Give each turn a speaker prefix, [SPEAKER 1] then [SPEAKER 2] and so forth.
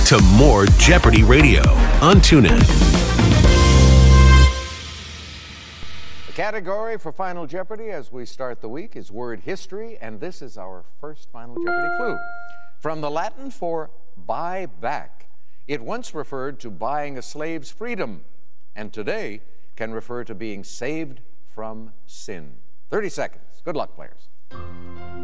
[SPEAKER 1] to more Jeopardy Radio on TuneIn.
[SPEAKER 2] The category for Final Jeopardy as we start the week is word history, and this is our first Final Jeopardy clue. From the Latin for buy back, it once referred to buying a slave's freedom, and today can refer to being saved from sin. 30 seconds. Good luck, players.